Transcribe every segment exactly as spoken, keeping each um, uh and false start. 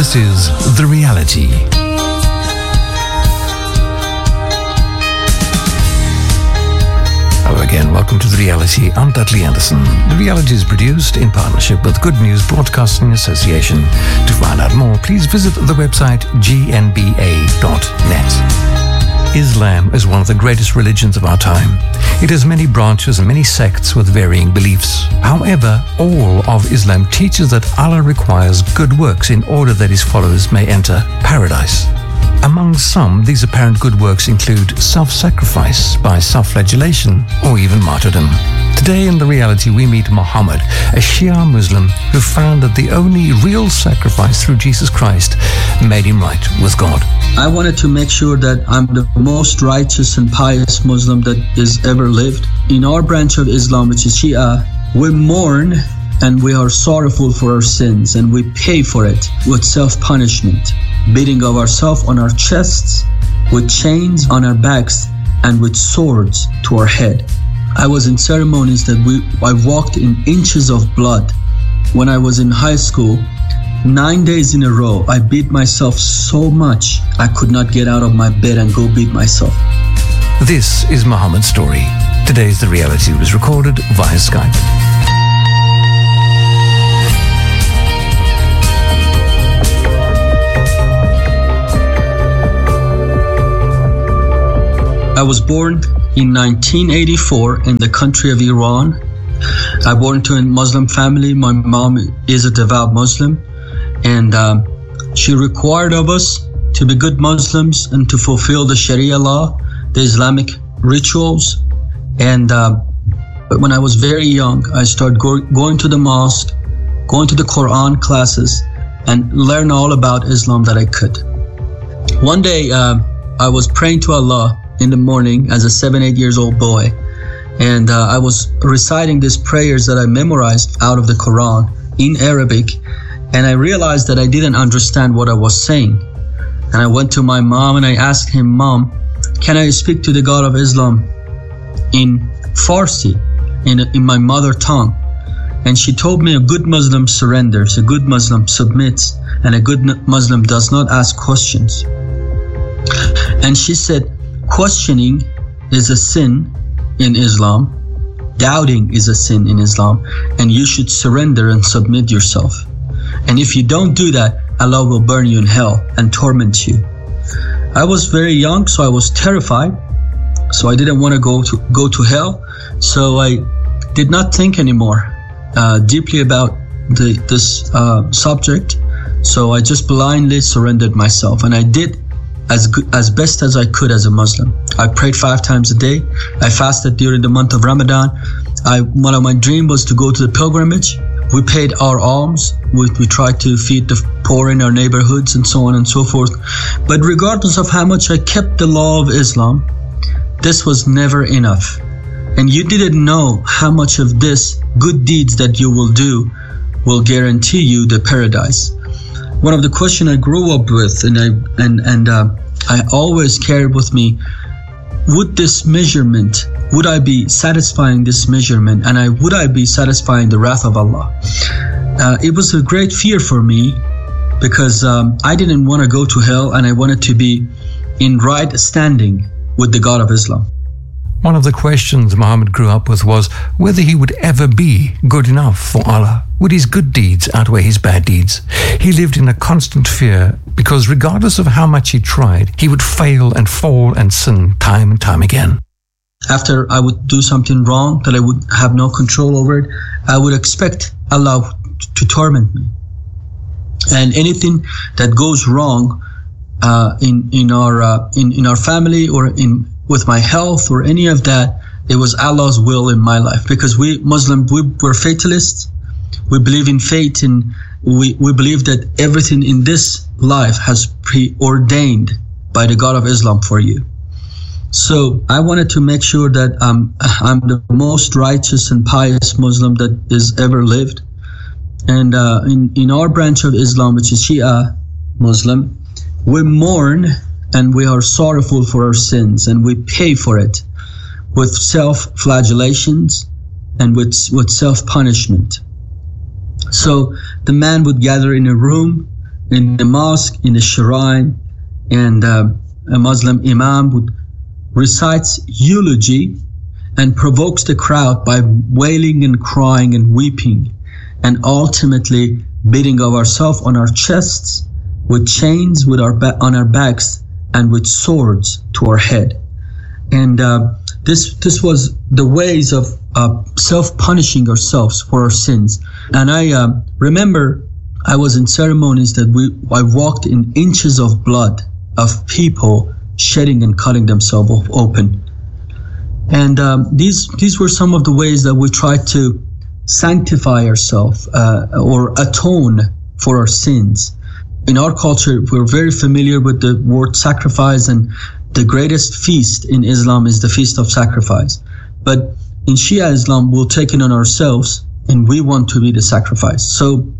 This is The Reality. Hello again, welcome to The Reality. I'm Dudley Anderson. The Reality is produced in partnership with Good News Broadcasting Association. To find out more, please visit the website g n b a dot net. Islam is one of the greatest religions of our time. It has many branches and many sects with varying beliefs. However, all of Islam teaches that Allah requires good works in order that His followers may enter paradise. Among some, these apparent good works include self-sacrifice by self-flagellation or even martyrdom. Today in The Reality, we meet Muhammad, a Shia Muslim who found that the only real sacrifice through Jesus Christ made him right with God. I wanted to make sure that I'm the most righteous and pious Muslim that has ever lived. In our branch of Islam, which is Shia, we mourn and we are sorrowful for our sins, and we pay for it with self-punishment, beating of ourselves on our chests, with chains on our backs, and with swords to our head. I was in ceremonies that we I walked in inches of blood. When I was in high school, nine days in a row, I beat myself so much I could not get out of my bed and go beat myself. This is Muhammad's story. Today's The Reality was recorded via Skype. I was born in nineteen eighty-four in the country of Iran. I was born to a Muslim family. My mom is a devout Muslim, and um, she required of us to be good Muslims and to fulfill the Sharia law, the Islamic rituals. And uh, but when I was very young, I started go- going to the mosque, going to the Quran classes, and learn all about Islam that I could. One day, uh, I was praying to Allah in the morning as a seven, eight years old boy. And uh, I was reciting these prayers that I memorized out of the Quran in Arabic. And I realized that I didn't understand what I was saying. And I went to my mom and I asked him, Mom, can I speak to the God of Islam in Farsi, in, in my mother tongue? And she told me a good Muslim surrenders, a good Muslim submits, and a good Muslim does not ask questions. And she said, questioning is a sin in Islam. Doubting is a sin in Islam. And you should surrender and submit yourself. And if you don't do that, Allah will burn you in hell and torment you. I was very young, so I was terrified. So I didn't want to go to go to hell. So I did not think anymore uh, deeply about the, this uh, subject. So I just blindly surrendered myself. And I did as good, as best as I could as a Muslim. I prayed five times a day. I fasted during the month of Ramadan. I, one of my dreams was to go to the pilgrimage. We paid our alms. We, we tried to feed the poor in our neighborhoods and so on and so forth. But regardless of how much I kept the law of Islam, this was never enough. And you didn't know how much of this good deeds that you will do will guarantee you the paradise. One of the questions I grew up with, and I and and uh, I always carried with me, would this measurement, would I be satisfying this measurement, and I would I be satisfying the wrath of Allah? Uh, it was a great fear for me because um, I didn't want to go to hell, and I wanted to be in right standing with the God of Islam. One of the questions Muhammad grew up with was whether he would ever be good enough for Allah. Would his good deeds outweigh his bad deeds? He lived in a constant fear because regardless of how much he tried, he would fail and fall and sin time and time again. After I would do something wrong that I would have no control over it, I would expect Allah to torment me. And anything that goes wrong uh, in in our uh, in in our family or in with my health or any of that, it was Allah's will in my life. Because we Muslims, we were fatalists. We believe in fate, and we, we believe that everything in this life has preordained by the God of Islam for you. So I wanted to make sure that um, I'm the most righteous and pious Muslim that has ever lived. And uh, in, in our branch of Islam, which is Shia Muslim, we mourn and we are sorrowful for our sins, and we pay for it with self-flagellations and with, with self-punishment. So the man would gather in a room in the mosque, in the shrine, and uh, a Muslim imam would recites eulogy and provokes the crowd by wailing and crying and weeping, and ultimately beating of ourselves on our chests with chains with our ba- on our backs and with swords to our head. And uh, this this was the ways of uh, self-punishing ourselves for our sins. And I uh, remember I was in ceremonies that we I walked in inches of blood of people shedding and cutting themselves open. And um, these these were some of the ways that we tried to sanctify ourselves uh, or atone for our sins. In our culture, we're very familiar with the word sacrifice, and the greatest feast in Islam is the Feast of Sacrifice. But in Shia Islam, we'll take it on ourselves, and we want to be the sacrifice. So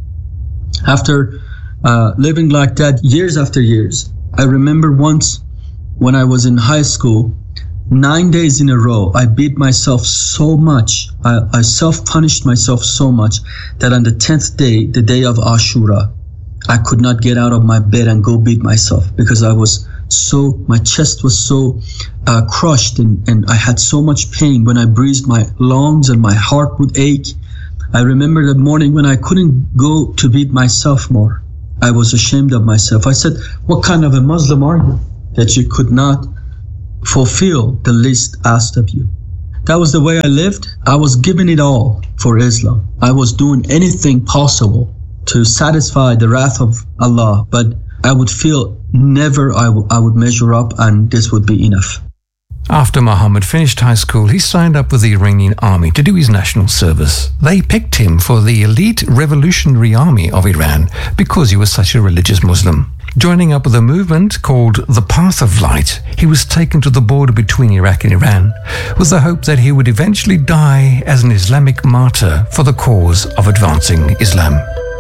after uh, living like that years after years, I remember once when I was in high school, nine days in a row, I beat myself so much, I, I self-punished myself so much that on the tenth day, the day of Ashura, I could not get out of my bed and go beat myself because I was so, my chest was so uh, crushed and, and I had so much pain. When I breathed, my lungs and my heart would ache. I remember the morning when I couldn't go to beat myself more. I was ashamed of myself. I said, what kind of a Muslim are you that you could not fulfill the least asked of you? That was the way I lived. I was giving it all for Islam. I was doing anything possible to satisfy the wrath of Allah, but I would feel never I, w- I would measure up, and this would be enough. After Muhammad finished high school, he signed up with the Iranian army to do his national service. They picked him for the elite revolutionary army of Iran because he was such a religious Muslim. Joining up with a movement called the Path of Light, he was taken to the border between Iraq and Iran with the hope that he would eventually die as an Islamic martyr for the cause of advancing Islam.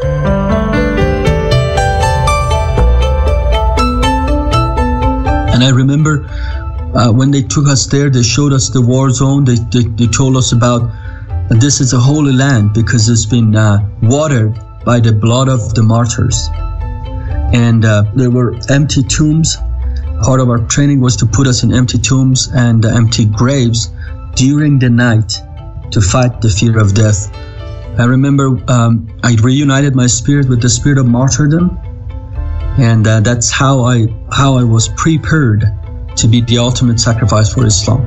And I remember uh, when they took us there, they showed us the war zone. They, they, they told us about uh, this is a holy land because it's been uh, watered by the blood of the martyrs. And uh, there were empty tombs. Part of our training was to put us in empty tombs and uh, empty graves during the night to fight the fear of death. I remember um, I reunited my spirit with the spirit of martyrdom, and uh, that's how I how I was prepared to be the ultimate sacrifice for Islam.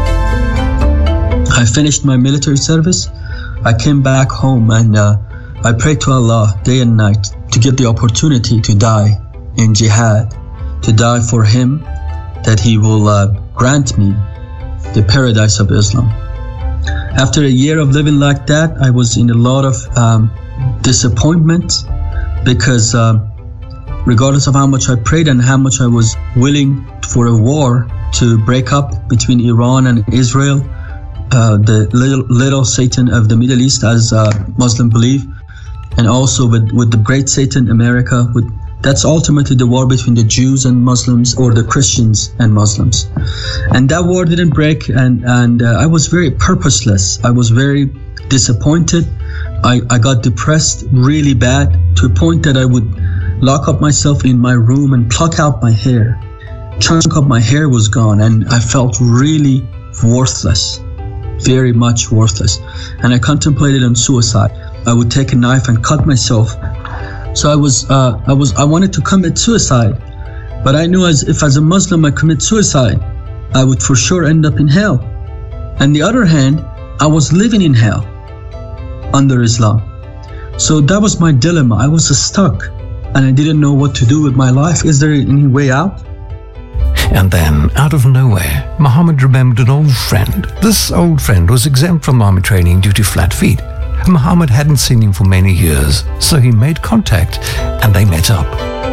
I finished my military service. I came back home and uh, I prayed to Allah day and night to get the opportunity to die in jihad, to die for Him, that He will uh, grant me the paradise of Islam. After a year of living like that, I was in a lot of um, disappointment because uh, regardless of how much I prayed and how much I was willing for a war to break up between Iran and Israel, uh, the little, little Satan of the Middle East, as uh, Muslims believe, and also with, with the great Satan, America, with that's ultimately the war between the Jews and Muslims, or the Christians and Muslims. And that war didn't break, and, and uh, I was very purposeless. I was very disappointed. I, I got depressed really bad, to a point that I would lock up myself in my room and pluck out my hair. Chunk of my hair was gone, and I felt really worthless, very much worthless. And I contemplated on suicide. I would take a knife and cut myself. So I was, uh, I was, I wanted to commit suicide, but I knew as if as a Muslim I commit suicide, I would for sure end up in hell. On the other hand, I was living in hell under Islam. So that was my dilemma. I was stuck, and I didn't know what to do with my life. Is there any way out? And then, out of nowhere, Muhammad remembered an old friend. This old friend was exempt from army training due to flat feet. Muhammad hadn't seen him for many years, so he made contact and they met up.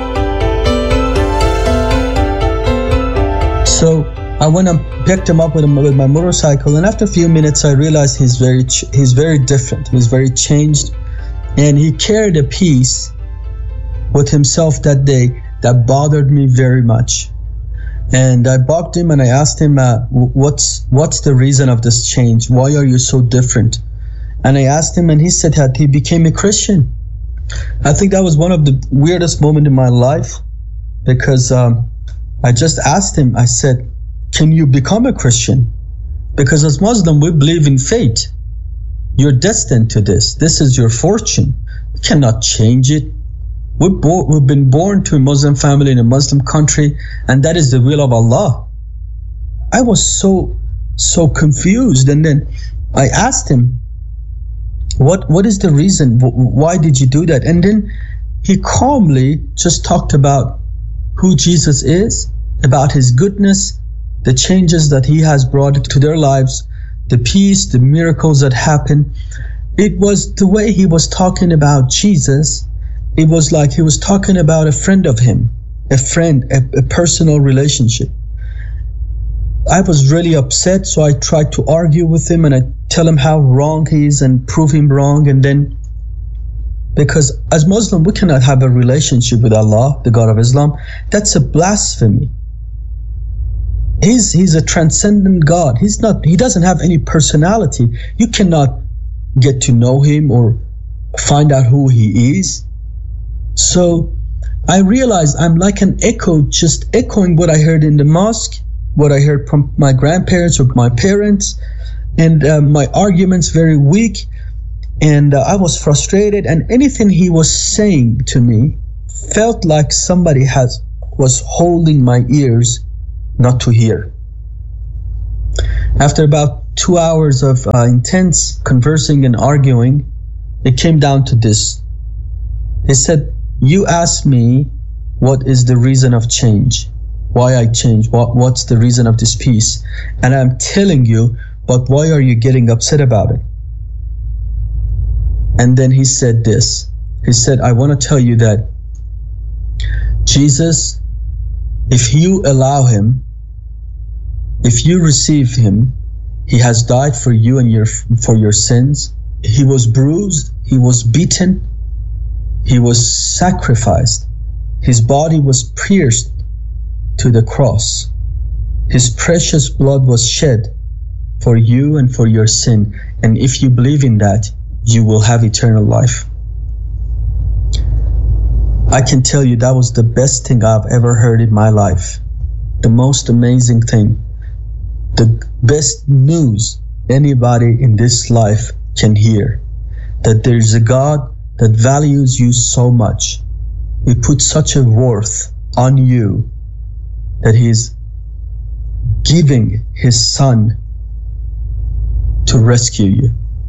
So I went and picked him up with, him, with my motorcycle, and after a few minutes I realized he's very ch- he's very different. He's very changed, and he carried a peace with himself that day that bothered me very much. And I bugged him and I asked him, uh, what's what's the reason of this change? Why are you so different? And I asked him, and he said that he became a Christian. I think that was one of the weirdest moments in my life, because um, I just asked him, I said, can you become a Christian? Because as Muslim, we believe in fate. You're destined to this. This is your fortune. You cannot change it. We're bo- we've been born to a Muslim family in a Muslim country, and that is the will of Allah. I was so, so confused. And then I asked him, what, what is the reason? Why did you do that? And then he calmly just talked about who Jesus is, about his goodness, the changes that he has brought to their lives, the peace, the miracles that happen. It was the way he was talking about Jesus. It was like he was talking about a friend of him, a friend, a, a personal relationship. I was really upset, so I tried to argue with him and I tell him how wrong he is and prove him wrong. And then, because as Muslim, we cannot have a relationship with Allah, the God of Islam. That's a blasphemy. He's, he's a transcendent God. He's not, he doesn't have any personality. You cannot get to know him or find out who he is. So I realized I'm like an echo, just echoing what I heard in the mosque, what I heard from my grandparents or my parents, and uh, my arguments very weak. And uh, I was frustrated, and anything he was saying to me felt like somebody has was holding my ears not to hear. After about two hours of uh, intense conversing and arguing, it came down to this. He said, you asked me what is the reason of change, why I changed, what, what's the reason of this peace. And I'm telling you, but why are you getting upset about it? And then he said this. He said, I want to tell you that Jesus, if you allow him, if you receive him, he has died for you and your for your sins. He was bruised, he was beaten, he was sacrificed. His body was pierced to the cross. His precious blood was shed for you and for your sin. And if you believe in that, you will have eternal life. I can tell you that was the best thing I've ever heard in my life. The most amazing thing. The best news anybody in this life can hear. That there is a God that values you so much. He put such a worth on you that he's giving his son to rescue you.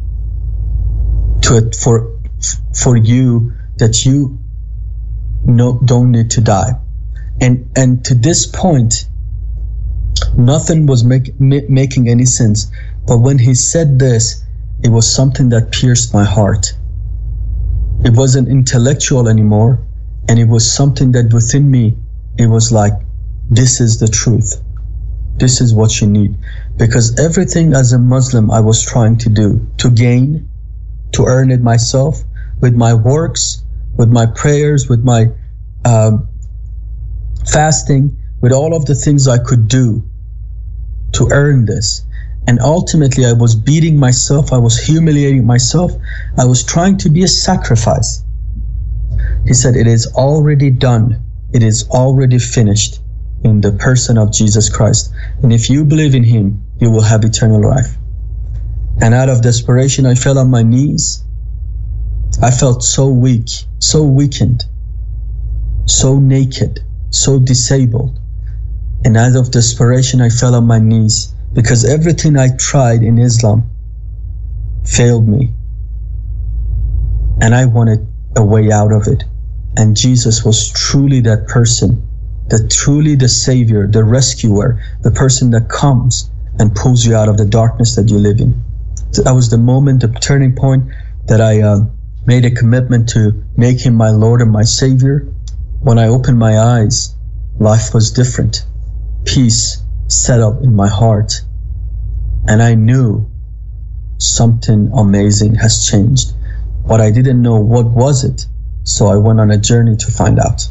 To for for you that you no don't need to die. And and to this point, nothing was make, ma- making any sense. But when he said this, it was something that pierced my heart. It wasn't intellectual anymore, and it was something that within me, it was like, this is the truth. This is what you need. Because everything as a Muslim I was trying to do, to gain, to earn it myself, with my works, with my prayers, with my um, fasting, with all of the things I could do to earn this. And ultimately I was beating myself, I was humiliating myself, I was trying to be a sacrifice. He said, it is already done, it is already finished in the person of Jesus Christ. And if you believe in him, you will have eternal life. And out of desperation, I fell on my knees. I felt so weak, so weakened, so naked, so disabled. And out of desperation, I fell on my knees because everything I tried in Islam failed me. And I wanted a way out of it. And Jesus was truly that person, that truly the savior, the rescuer, the person that comes and pulls you out of the darkness that you live in. So that was the moment, the turning point that I uh, made a commitment to make him my Lord and my Savior. When I opened my eyes, life was different. Peace settled in my heart. And I knew something amazing has changed. But I didn't know what was it. So I went on a journey to find out.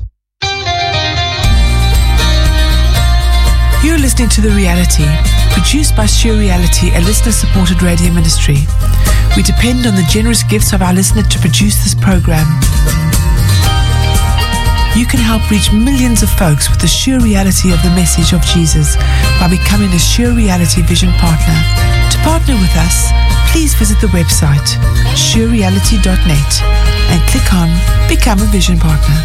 You're listening to The Reality, produced by Sure Reality, a listener-supported radio ministry. We depend on the generous gifts of our listener to produce this program. You can help reach millions of folks with the sure reality of the message of Jesus by becoming a Sure Reality Vision Partner. To partner with us, please visit the website sure reality dot net and click on Become a Vision Partner.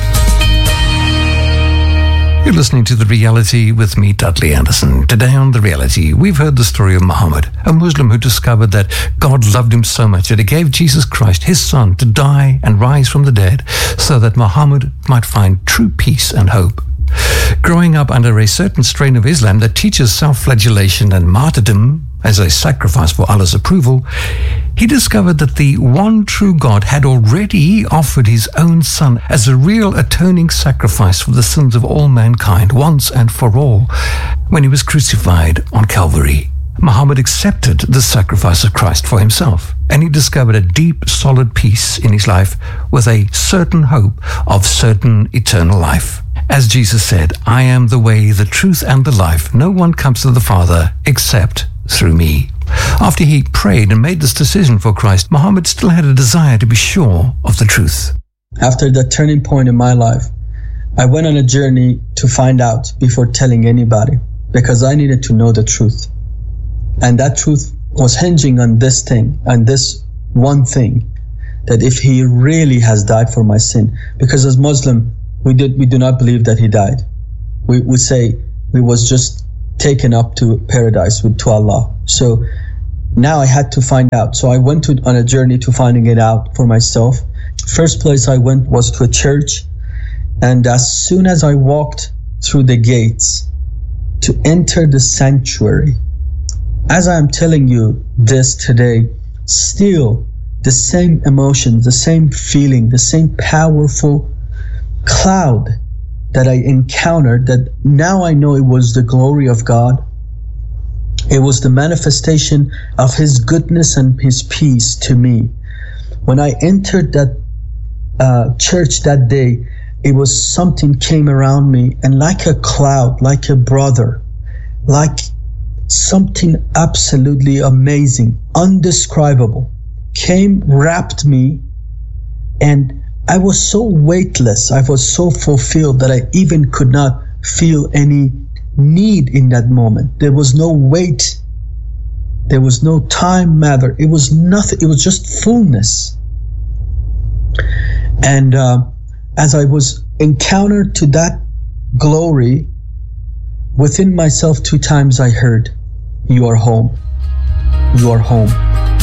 You're listening to The Reality with me, Dudley Anderson. Today on The Reality, we've heard the story of Muhammad, a Muslim who discovered that God loved him so much that he gave Jesus Christ, his son, to die and rise from the dead so that Muhammad might find true peace and hope. Growing up under a certain strain of Islam that teaches self-flagellation and martyrdom as a sacrifice for Allah's approval, he discovered that the one true God had already offered his own son as a real atoning sacrifice for the sins of all mankind once and for all when he was crucified on Calvary. Muhammad accepted the sacrifice of Christ for himself, and he discovered a deep, solid peace in his life with a certain hope of certain eternal life. As Jesus said, "I am the way, the truth, and the life. No one comes to the Father except through me." After he prayed and made this decision for Christ, Muhammad still had a desire to be sure of the truth. After that turning point in my life, I went on a journey to find out before telling anybody, because I needed to know the truth. And that truth was hinging on this thing, on this one thing, that if he really has died for my sin, because as Muslim, we did we do not believe that he died. We we say he was just taken up to paradise with to Allah. So now I had to find out. So I went to, on a journey to finding it out for myself. First place I went was to a church, and as soon as I walked through the gates to enter the sanctuary, as I am telling you this today, still the same emotions, the same feeling, the same powerful cloud that I encountered, that now I know it was the glory of God. It was the manifestation of his goodness and his peace to me. When I entered that uh, church that day, it was something came around me, and like a cloud, like a brother, like something absolutely amazing, undescribable, came, wrapped me, and I was so weightless, I was so fulfilled that I even could not feel any need in that moment. There was no weight. There was no time matter. It was nothing. It was just fullness. And uh, as I was encountered to that glory, within myself two times I heard, "You are home. You are home."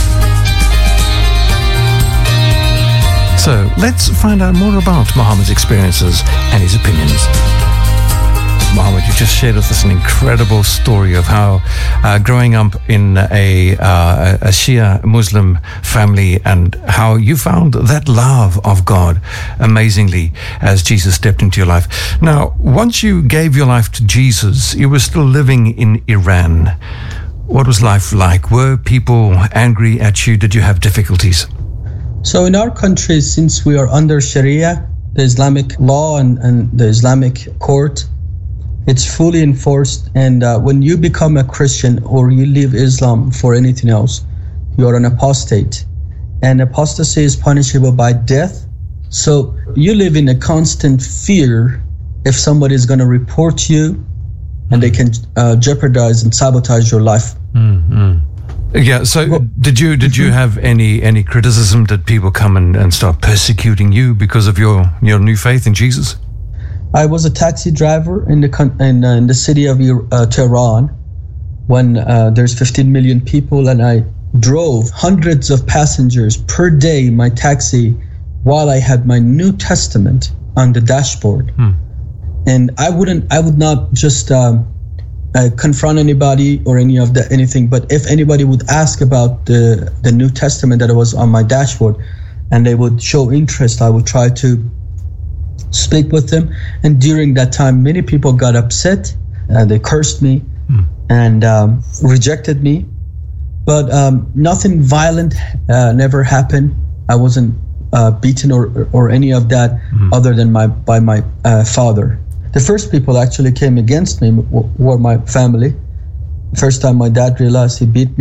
So let's find out more about Muhammad's experiences and his opinions. Muhammad, you just shared with us an incredible story of how uh, growing up in a, uh, a Shia Muslim family, and how you found that love of God amazingly as Jesus stepped into your life. Now, once you gave your life to Jesus, you were still living in Iran. What was life like? Were people angry at you? Did you have difficulties? So in our country, since we are under Sharia, the Islamic law and, and the Islamic court, it's fully enforced. And uh, when you become a Christian or you leave Islam for anything else, you are an apostate. And apostasy is punishable by death. So you live in a constant fear if somebody is going to report you, and they can uh, jeopardize and sabotage your life. Mm-hmm. Yeah, so did you did you have any any criticism? Did people come and, and start persecuting you because of your, your new faith in Jesus? I was a taxi driver in the in, uh, in the city of uh, Tehran when uh, there's fifteen million people, and I drove hundreds of passengers per day in my taxi while I had my New Testament on the dashboard. Hmm. And I wouldn't, I would not just um, uh, confront anybody or any of that, anything. But if anybody would ask about the, the New Testament that was on my dashboard, and they would show interest, I would try to speak with them. And during that time, many people got upset. Uh, they cursed me mm. and um, rejected me. But um, nothing violent uh, never happened. I wasn't uh, beaten or or any of that mm. other than my by my uh, father. The first people actually came against me were my family. First time my dad realized he beat me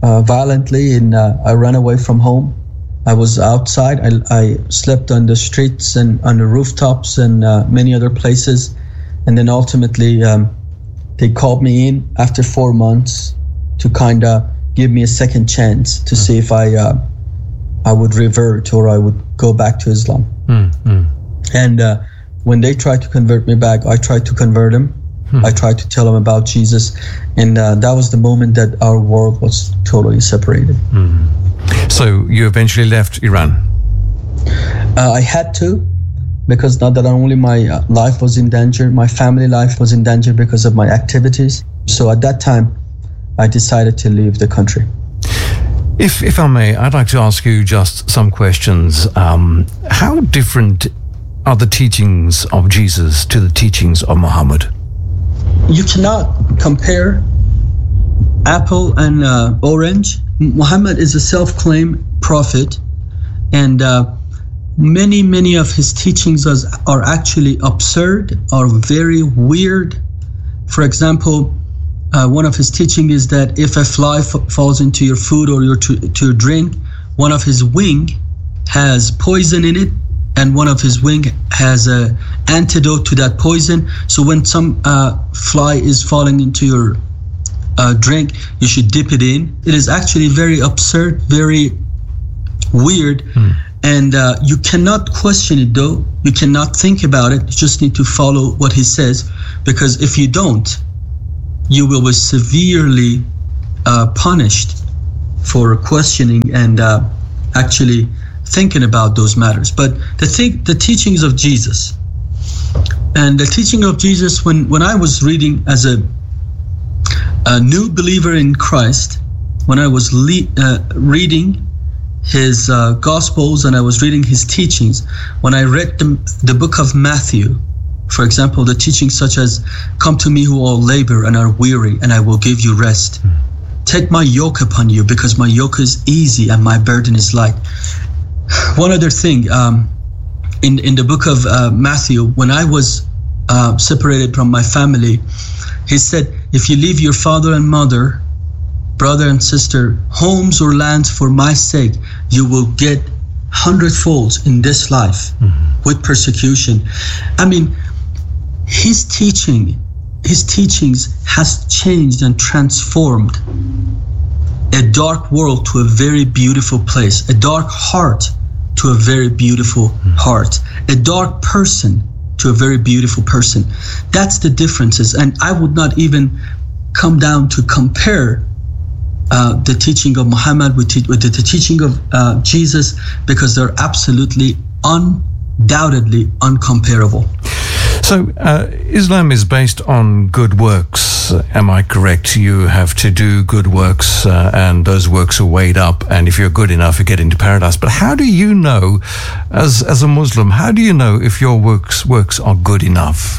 uh, violently, and uh, I ran away from home. I was outside. I, I slept on the streets and on the rooftops and uh, many other places. And then ultimately, um, they called me in after four months to kind of give me a second chance to see if I uh, I would revert or I would go back to Islam. Mm-hmm. And uh, when they tried to convert me back, I tried to convert them. Hmm. I tried to tell them about Jesus. And uh, that was the moment that our world was totally separated. Hmm. So you eventually left Iran? Uh, I had to, because not that only my uh, life was in danger, my family life was in danger because of my activities. So at that time, I decided to leave the country. If if I may, I'd like to ask you just some questions. Um, how different are the teachings of Jesus to the teachings of Muhammad? You cannot compare apple and uh, orange. Muhammad is a self-claimed prophet, and uh, many, many of his teachings are, are actually absurd, are very weird. For example, uh, one of his teaching is that if a fly f- falls into your food or your to, to your drink, one of his wing has poison in it, and one of his wing has a antidote to that poison. So when some uh, fly is falling into your uh, drink, you should dip it in. It is actually very absurd, very weird, hmm. and uh, you cannot question it though. You cannot think about it. You just need to follow what he says, because if you don't, you will be severely uh, punished for questioning and uh, actually thinking about those matters. But the thing, the teachings of Jesus, and the teaching of Jesus, when, when I was reading as a, a new believer in Christ, when I was le- uh, reading his uh, Gospels and I was reading his teachings, when I read the, the book of Matthew, for example, the teachings such as, "Come to me who all labor and are weary, and I will give you rest. Take my yoke upon you, because my yoke is easy and my burden is light." One other thing, um, in, in the book of uh, Matthew, when I was uh, separated from my family, he said, if you leave your father and mother, brother and sister, homes or lands for my sake, you will get hundredfolds in this life mm-hmm. with persecution. I mean, his teaching, his teachings has changed and transformed a dark world to a very beautiful place, a dark heart to a very beautiful mm. heart, a dark person to a very beautiful person. That's the differences. And I would not even come down to compare uh, the teaching of Muhammad with, te- with the, the teaching of uh, Jesus, because they're absolutely, undoubtedly uncomparable. So uh, Islam is based on good works. Am I correct? You have to do good works uh, and those works are weighed up, and if you're good enough you get into paradise. But how do you know, as as a Muslim, how do you know if your works works are good enough?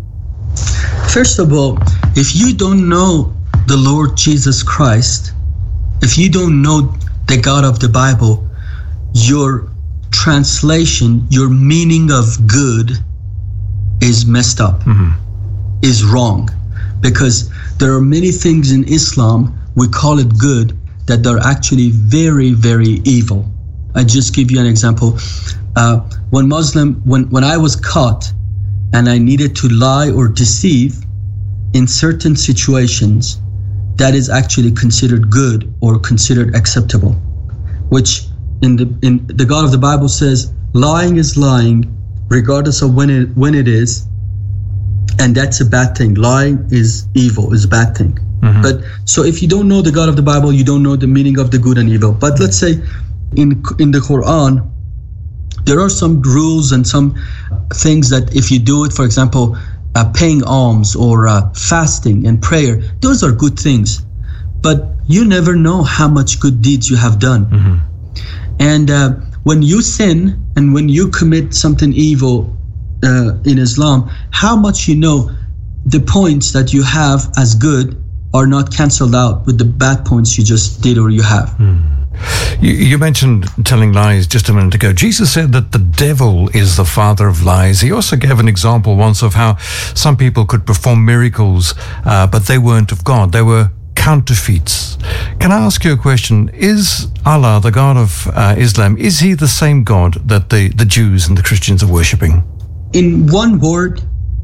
First of all, if you don't know the Lord Jesus Christ, if you don't know the God of the Bible, your translation, your meaning of good is messed up, mm-hmm. is wrong, because there are many things in Islam, we call it good, that are actually very, very evil. I just give you an example. Uh, when Muslim, when, when I was caught and I needed to lie or deceive in certain situations, that is actually considered good or considered acceptable, which in the in the God of the Bible says, lying is lying, regardless of when it when it is, and that's a bad thing. Lying is evil, is a bad thing. Mm-hmm. But so if you don't know the God of the Bible, you don't know the meaning of the good and evil. But let's say in in the Quran, there are some rules and some things that if you do it, for example, uh, paying alms or uh, fasting and prayer, those are good things. But you never know how much good deeds you have done. Mm-hmm. And uh, when you sin and when you commit something evil uh, in Islam, how much you know the points that you have as good are not canceled out with the bad points you just did or you have. Mm. You, you mentioned telling lies just a minute ago. Jesus said that the devil is the father of lies. He also gave an example once of how some people could perform miracles, uh, but they weren't of God. They were counterfeits. Can I ask you a question? Is Allah, the God of uh, Islam, is he the same God that the, the Jews and the Christians are worshipping? In one word,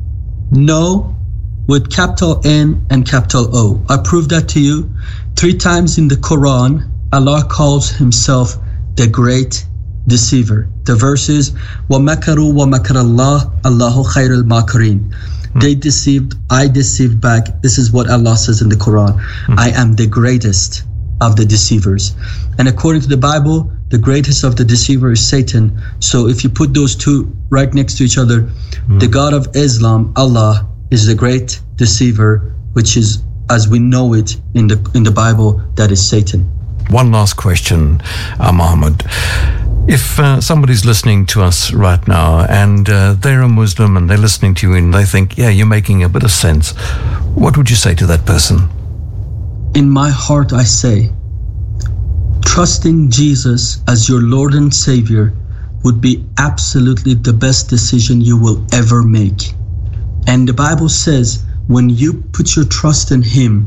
no, with capital N and capital O. I proved that to you. Three times in the Quran, Allah calls himself the great deceiver. The verse is, وَمَكَرُوا وَمَكَرَ اللَّهُ اللَّهُ خَيْرُ الْمَاكِرِينَ. They deceived, I deceived back. This is what Allah says in the Quran. Mm. I am the greatest of the deceivers. And according to the Bible, the greatest of the deceiver is Satan. So if you put those two right next to each other, mm. the God of Islam, Allah, is the great deceiver, which is, as we know it in the in the Bible, that is Satan. One last question, uh, Muhammad. If uh, somebody's listening to us right now and uh, they're a Muslim and they're listening to you and they think, yeah, you're making a bit of sense, what would you say to that person? In my heart, I say, trusting Jesus as your Lord and Savior would be absolutely the best decision you will ever make. And the Bible says, when you put your trust in Him,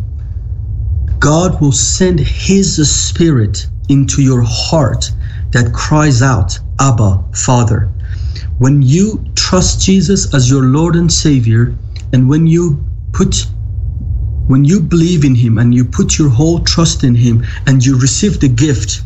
God will send His Spirit into your heart that cries out, Abba, Father. When you trust Jesus as your Lord and Savior, and when you put, when you believe in Him and you put your whole trust in Him and you receive the gift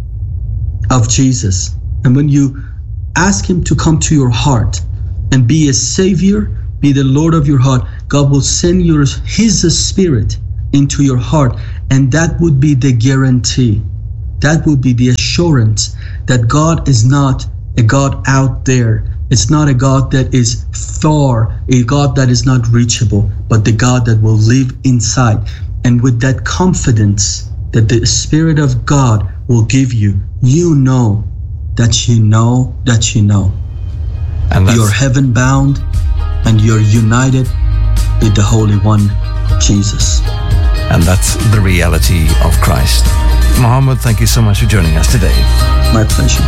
of Jesus, and when you ask Him to come to your heart and be a Savior, be the Lord of your heart, God will send your, His Spirit into your heart, and that would be the guarantee. That will be the assurance that God is not a God out there. It's not a God that is far, a God that is not reachable, but the God that will live inside. And with that confidence that the Spirit of God will give you, you know that you know that you know. And you're heaven bound and you're united with the Holy One, Jesus. And that's the reality of Christ. Muhammad, thank you so much for joining us today. My pleasure.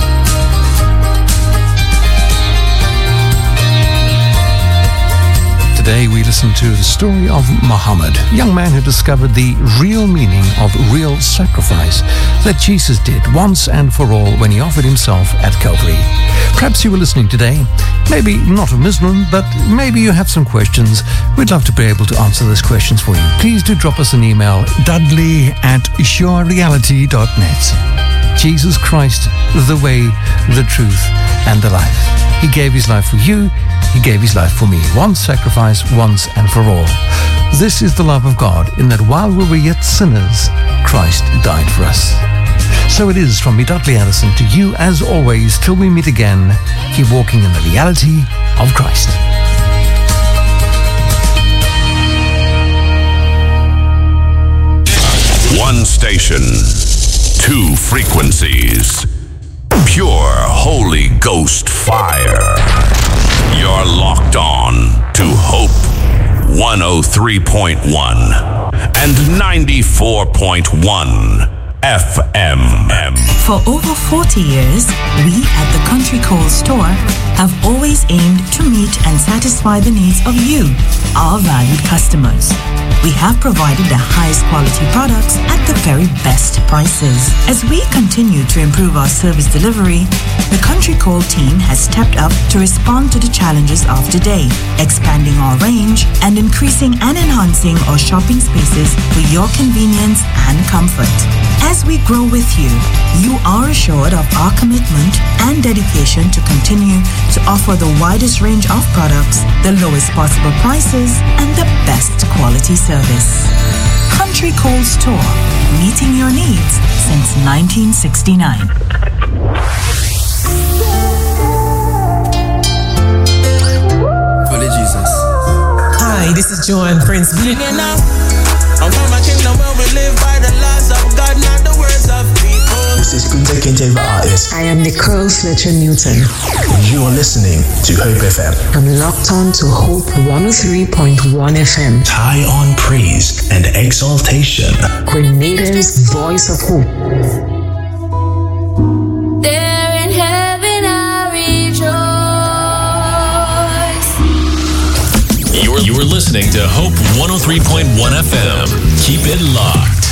Today we listen to the story of Muhammad, a young man who discovered the real meaning of real sacrifice that Jesus did once and for all when he offered himself at Calvary. Perhaps you were listening today, maybe not a Muslim, but maybe you have some questions. We'd love to be able to answer those questions for you. Please do drop us an email, dudley at sure reality dot net. Jesus Christ, the way, the truth, and the life. He gave his life for you. He gave his life for me. One sacrifice, once and for all. This is the love of God, in that while we were yet sinners, Christ died for us. So it is from me, Dudley Anderson, to you as always, till we meet again, keep walking in the reality of Christ. One station, two frequencies, pure Holy Ghost fire. You're locked on to Hope one oh three point one and ninety-four point one F M. For over forty years, we at the Country Coal Store have always aimed to meet and satisfy the needs of you, our valued customers. We have provided the highest quality products at the very best prices. As we continue to improve our service delivery, the Country Coal team has stepped up to respond to the challenges of today, expanding our range and increasing and enhancing our shopping spaces for your convenience and comfort. As we grow with you, you are assured of our commitment and dedication to continue to offer the widest range of products, the lowest possible prices, and the best quality service. Country Coal Store, meeting your needs since nineteen sixty-nine. Fully Jesus. Hi, this is Joanne Prince. I want my kingdom where we live by the laws of God, not the words of people. This is Kunta Kinte, the artist. I am Nicole Fletcher Newton. You are listening to Hope F M. I'm locked on to Hope one oh three point one F M. Tie on praise and exaltation. Grenada's voice of hope. There in heaven I rejoice. You are, you are listening listening to Hope one oh three point one F M. Keep it locked.